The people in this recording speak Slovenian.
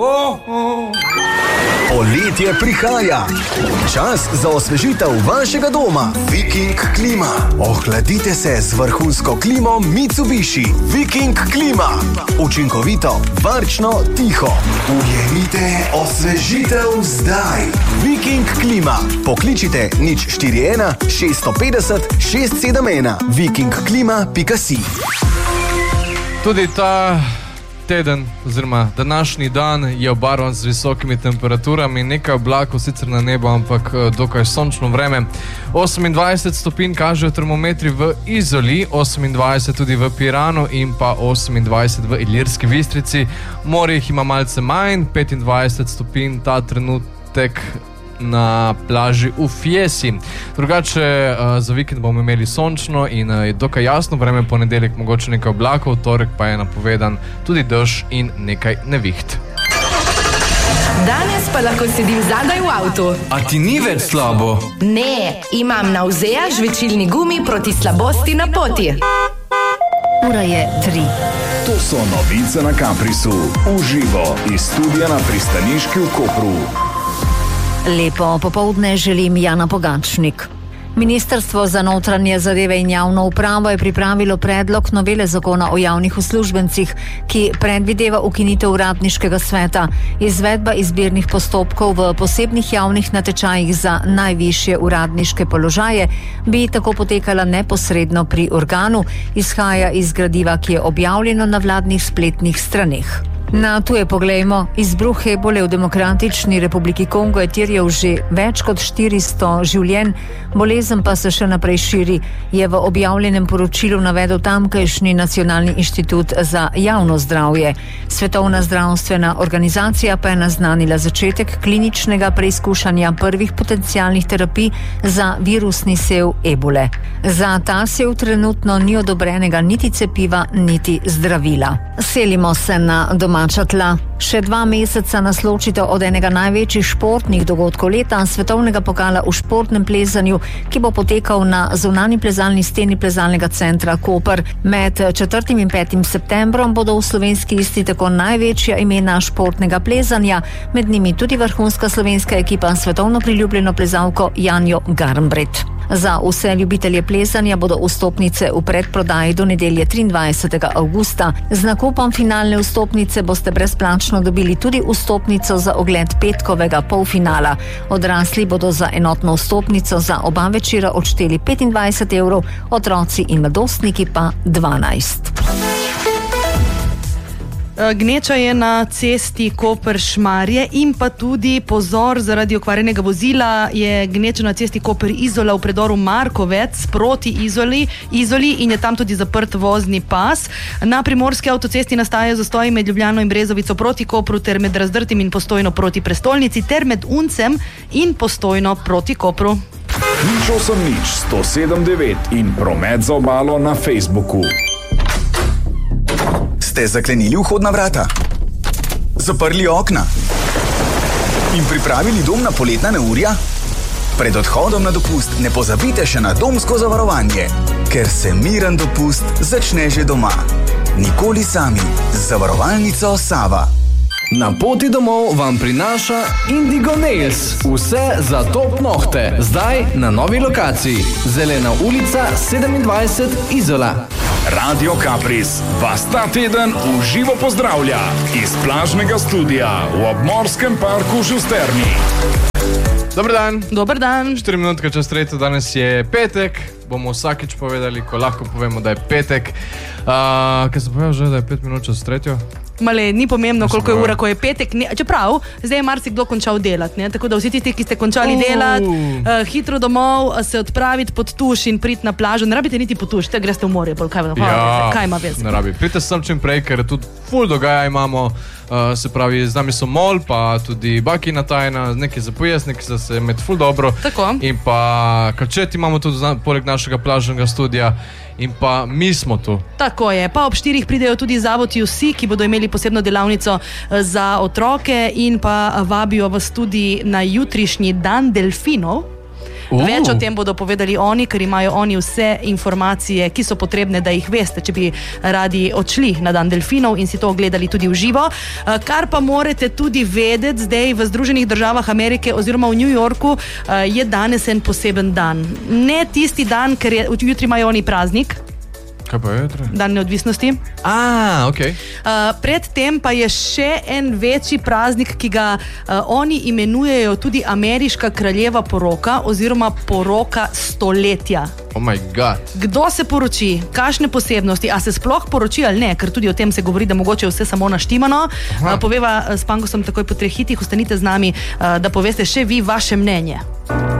Poletje prihaja. Čas za osvežitev vašega doma. Viking Klima. Ohladite se z vrhunsko klimo Mitsubishi. Viking Klima. Učinkovito, varčno, tiho. Ujemite osvežitev zdaj. Viking Klima. Pokličite 041 650 671. vikingklima.si. Tudi ta teden, oziroma današnji dan je obarvan z visokimi temperaturami, nekaj oblakov sicer na nebu, ampak dokaj sončno vreme. 28 stopinj kažejo termometri v Izoli, 28 tudi v Piranu in pa 28 v Ilirski Bistrici. Morje jih ima malce manj, 25 stopinj ta trenutek na plaži v Fiesi. Drugače za vikend bomo imeli sončno in je dokaj jasno vreme, ponedeljek mogoče nekaj oblakov, torek pa je napovedan tudi dež in nekaj neviht. Danes pa lahko sedim zadaj v avtu. A ti ni več slabo? Ne, imam Navzea žvečilni gumi proti slabosti na poti. Ura je 3. To so novice na Caprisu. Uživo iz studia na pristaniški v Kopru. Lepo popoldne želim Jana Pogačnik. Ministrstvo za notranje zadeve in javno upravo je pripravilo predlog novele zakona o javnih uslužbencih, ki predvideva ukinitev uradniškega sveta. Izvedba izbirnih postopkov v posebnih javnih natečajih za najvišje uradniške položaje bi tako potekala neposredno pri organu, izhaja iz gradiva, ki je objavljeno na vladnih spletnih straneh. Na tuje poglejmo. Izbruh ebole v Demokratični republiki Kongo je terjal že več kot 400 življenj, bolezen pa se še naprej širi, je v objavljenem poročilu navedel tamkajšnji Nacionalni inštitut za javno zdravje. Svetovna zdravstvena organizacija pa je naznanila začetek kliničnega preizkušanja prvih potencialnih terapij za virusni sev ebole. Za ta sev trenutno ni odobrenega niti cepiva, niti zdravila. Selimo se na domača tla. Še 2 meseca nas ločita od enega največjih športnih dogodkov leta, svetovnega pokala v športnem plezanju, ki bo potekal na zunanji plezalni steni plezalnega centra Koper. Med 4. in 5. septembrom bodo v slovenski listi tako največja imena športnega plezanja, med njimi tudi vrhunska slovenska ekipa svetovno priljubljeno plezalko Janjo Garnbret. Za vse ljubitelje plezanja bodo vstopnice v predprodaji do nedelje 23. avgusta. Z nakupom finalne vstopnice boste brezplačno dobili tudi vstopnico za ogled petkovega polfinala. Odrasli bodo za enotno vstopnico za oba večera odšteli 25 €, otroci in mladostniki pa 12. Gneča je na cesti Koper-Šmarje in pa tudi pozor zaradi okvarjenega vozila je gneča na cesti Koper-Izola v predoru Markovec proti Izoli in je tam tudi zaprt vozni pas. Na primorski avtocesti nastajajo zastoji med Ljubljano in Brezovico proti Kopru ter med Razdrtim in Postojno proti prestolnici ter med Uncem in Postojno proti Kopru. 107.9 in promet za obalo na Facebooku. Ste zaklenili vhodna vrata? Zaprli okna? In pripravili dom na poletna neurja? Pred odhodom na dopust ne pozabite še na domsko zavarovanje, ker se miren dopust začne že doma. Nikoli sami z zavarovalnico Sava. Na poti domov vam prinaša Indigo Nails. Vse za top nohte. Zdaj na novi lokaciji. Zelena ulica 27 Izola. Radio Capris vas ta teden v živo pozdravlja iz plažnega studia v obmorskem parku Žusterni. Dober dan. Dober dan. 4 minutke čez 3, danes je petek. Bomo vsakič povedali, ko lahko povemo, da je petek. Kaj sem povedal že, da je 5 minut čez 3? Male, ni pomembno, koliko je ura, ko je petek. Čeprav, zdaj je marsikdo končal delati, ne? Tako da vsi tisti, ki ste končali delati, hitro domov, se odpraviti pod tuš in priti na plažo. Ne rabite niti pod tuš, te greste v morje, bolj kaj ima veze. Ne rabi. Pridite sem čim prej, ker tudi ful dogaja imamo. Se pravi, z nami so MOL, pa tudi Bakina tajna, nekaj za pojest, nekaj za se med ful dobro. Tako. In pa Krčet imamo tudi poleg našega plažnega studija. In pa mi smo tu. Tako je. Pa ob 4 pridejo tudi zavodi vsi, ki bodo imeli posebno delavnico za otroke in pa vabijo vas tudi na jutrišnji dan delfinov. Več o tem bodo povedali oni, ker imajo oni vse informacije, ki so potrebne, da jih veste, če bi radi odšli na dan delfinov in si to ogledali tudi v živo. Kar pa morate tudi vedeti, zdaj v Združenih državah Amerike oziroma v New Yorku je danes en poseben dan. Ne tisti dan, ker jutri imajo oni praznik. Kaj pa je jutri? Dan neodvisnosti. Okay. Predtem pa je še en večji praznik, ki ga oni imenujejo tudi ameriška kraljeva poroka oziroma poroka stoletja. Oh my God. Kdo se poroči? Kakšne posebnosti? A se sploh poroči ali ne? Ker tudi o tem se govori, da mogoče vse samo naštimano. Poveva s Pangosom takoj po 3 hitih, ostanite z nami, da poveste še vi vaše mnenje.